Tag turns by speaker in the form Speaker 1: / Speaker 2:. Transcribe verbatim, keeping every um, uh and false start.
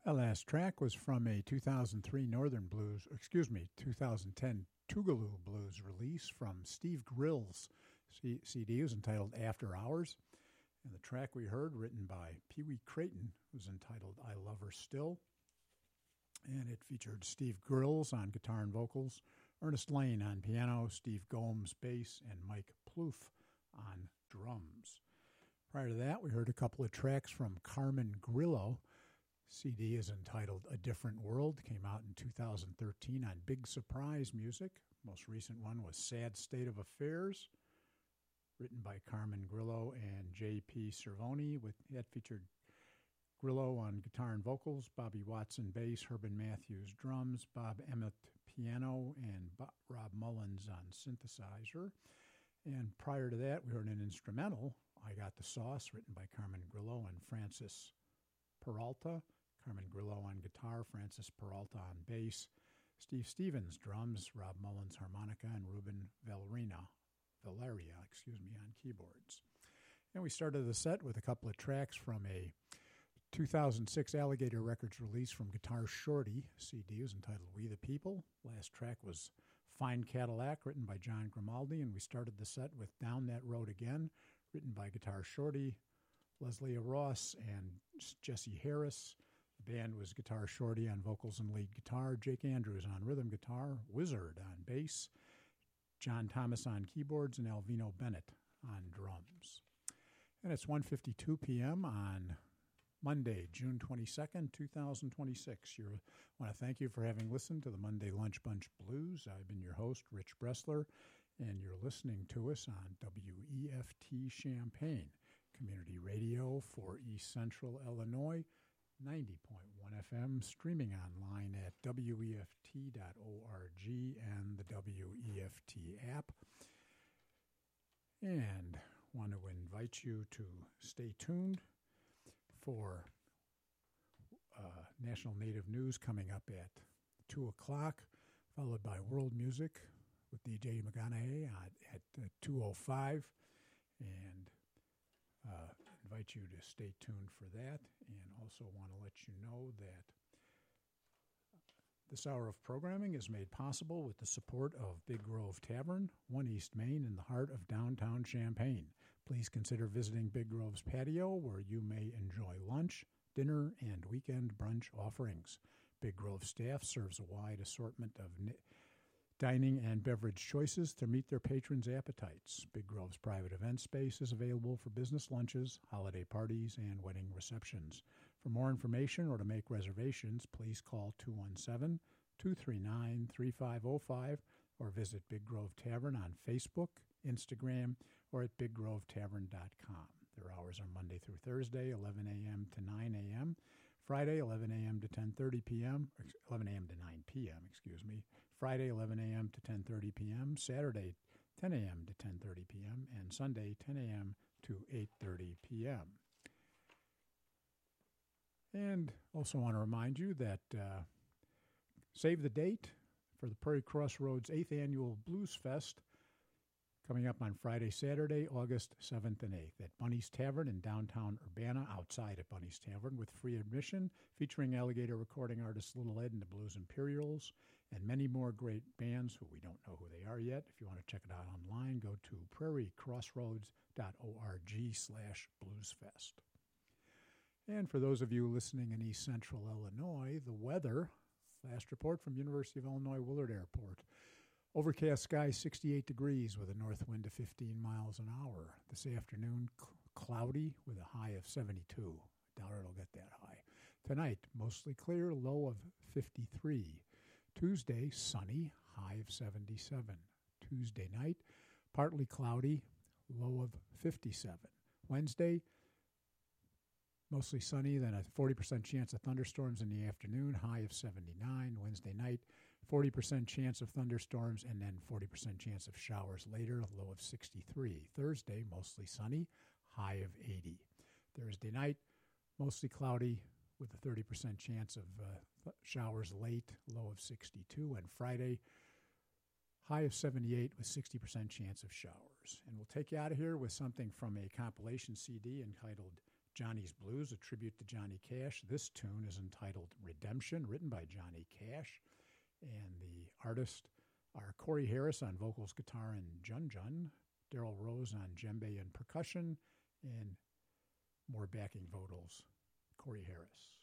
Speaker 1: That last track was from a two thousand three Northern Blues, excuse me, two thousand ten Tougaloo Blues release from Steve Grill's C- CD. It was entitled After Hours. And the track we heard, written by Pee Wee Creighton, was entitled I Love Her Still. And it featured Steve Grills on guitar and vocals, Ernest Lane on piano, Steve Gomes bass, and Mike Plouffe on drums. Prior to that, we heard a couple of tracks from Carmen Grillo. C D is entitled A Different World, came out in two thousand thirteen on Big Surprise Music. Most recent one was Sad State of Affairs, written by Carmen Grillo and J P Cervoni. With, that featured Grillo on guitar and vocals, Bobby Watson bass, Herban Matthews drums, Bob Emmett piano, and Bob, Rob Mullins on synthesizer. And prior to that, we heard an instrumental, I Got the Sauce, written by Carmen Grillo and Francis Peralta. Carmen Grillo on guitar, Francis Peralta on bass, Steve Stevens drums, Rob Mullins harmonica, and Ruben Valerina, Valeria, excuse me, on keyboards. And we started the set with a couple of tracks from a two thousand six Alligator Records release from Guitar Shorty. C D was entitled We the People. Last track was Fine Cadillac, written by John Grimaldi, and we started the set with Down That Road Again, written by Guitar Shorty, Leslie Ross, and Jesse Harris. The band was Guitar Shorty on vocals and lead guitar, Jake Andrews on rhythm guitar, Wizard on bass, John Thomas on keyboards, and Alvino Bennett on drums. And it's one fifty-two p.m. on Monday, June twenty-second, twenty twenty-six. I want to thank you for having listened to the Monday Lunch Bunch Blues. I've been your host, Rich Bressler, and you're listening to us on W E F T Champaign, community radio for East Central Illinois, ninety point one F M, streaming online at W E F T dot org and the W E F T app. And want to invite you to stay tuned for uh, National Native News coming up at two o'clock, followed by World Music with D J McGonaghy at, at uh, two oh five. And uh, invite you to stay tuned for that. And also want to let you know that this hour of programming is made possible with the support of Big Grove Tavern, One East Main, in the heart of downtown Champaign. Please consider visiting Big Grove's patio, where you may enjoy lunch, dinner, and weekend brunch offerings. Big Grove staff serves a wide assortment of ni- dining and beverage choices to meet their patrons' appetites. Big Grove's private event space is available for business lunches, holiday parties, and wedding receptions. For more information or to make reservations, please call two one seven, two three nine, three five oh five or visit Big Grove Tavern on Facebook, Instagram, or at big grove tavern dot com. Their hours are Monday through Thursday, eleven a.m. to nine a.m., Friday, eleven a.m. to ten thirty p.m., eleven a.m. to nine p.m., excuse me, Friday, eleven a.m. to ten thirty p.m., Saturday, ten a.m. to ten thirty p.m., and Sunday, ten a.m. to eight thirty p.m. And also want to remind you that uh, save the date for the Prairie Crossroads eighth Annual Blues Fest coming up on Friday, Saturday, August seventh and eighth at Bunny's Tavern in downtown Urbana, outside at Bunny's Tavern, with free admission, featuring Alligator recording artist Little Ed and the Blues Imperials, and many more great bands who we don't know who they are yet. If you want to check it out online, go to prairie crossroads dot org slash bluesfest. And for those of you listening in East Central Illinois, the weather, last report from University of Illinois Willard Airport. Overcast skies, sixty-eight degrees with a north wind of fifteen miles an hour. This afternoon, cl- cloudy with a high of seventy-two. Doubt it'll get that high. Tonight, mostly clear, low of fifty-three. Tuesday, sunny, high of seventy-seven. Tuesday night, partly cloudy, low of fifty-seven. Wednesday, mostly sunny, then a forty percent chance of thunderstorms in the afternoon, high of seventy-nine. Wednesday night, forty percent chance of thunderstorms, and then forty percent chance of showers later, low of sixty-three. Thursday, mostly sunny, high of eighty. Thursday night, mostly cloudy with a thirty percent chance of uh, showers late, low of sixty-two. And Friday, high of seventy-eight with sixty percent chance of showers. And we'll take you out of here with something from a compilation C D entitled Johnny's Blues, a tribute to Johnny Cash. This tune is entitled Redemption, written by Johnny Cash. And the artists are Corey Harris on vocals, guitar, and Jun Jun, Daryl Rose on djembe and percussion, and more backing vocals, Corey Harris.